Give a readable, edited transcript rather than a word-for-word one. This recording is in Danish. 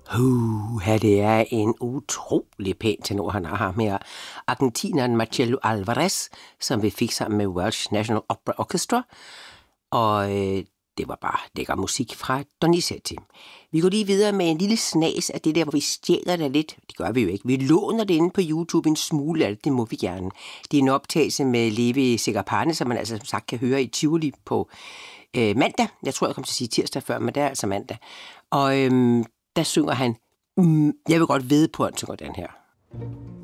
Det er en utrolig pæn tenor, han har ham her. Argentineren Marcelo Alvarez, som vi fik sammen med Welsh National Opera Orchestra. Og det var bare lækker musik fra Donizetti. Vi går lige videre med en lille snas af det der, hvor vi stjæler det lidt. Det gør vi jo ikke. Vi låner det inde på YouTube en smule af det må vi gerne. Det er en optagelse med Levi Segerpane, som man altså som sagt kan høre i Tivoli på mandag. Jeg tror, jeg kom til at sige tirsdag før, men det er altså mandag. Og der synger han, jeg vil godt vide på, at han synger den her.